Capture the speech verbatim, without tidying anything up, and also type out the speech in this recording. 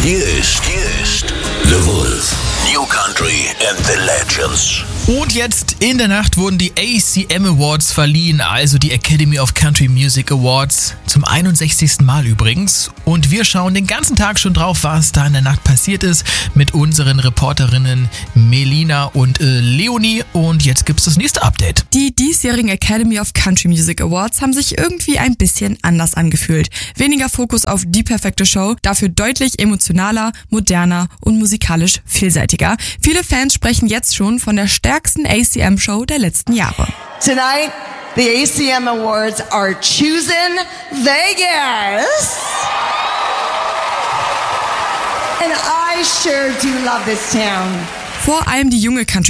Hier ist, hier ist The Wolf. New Country and the Legends. Und jetzt in der Nacht wurden die A C M Awards verliehen, also die Academy of Country Music Awards, zum einundsechzigsten Mal übrigens. Und wir schauen den ganzen Tag schon drauf, was da in der Nacht passiert ist, mit unseren Reporterinnen Melina und äh, Leonie. Und jetzt gibt's das nächste Update. Die diesjährigen Academy of Country Music Awards haben sich irgendwie ein bisschen anders angefühlt. Weniger Fokus auf die perfekte Show, dafür deutlich emotionaler, moderner und musikalisch vielseitiger. Viele Fans sprechen jetzt schon von der stärksten A C M-Show der letzten Jahre. Tonight, the A C M Awards are choosing Vegas. And I sure do love this town. Vor allem die junge Country